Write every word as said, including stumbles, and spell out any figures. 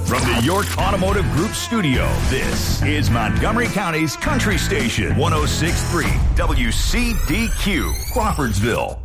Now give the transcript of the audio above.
From the York Automotive Group studio, this is Montgomery County's Country Station, one oh six point three W C D Q, Crawfordsville.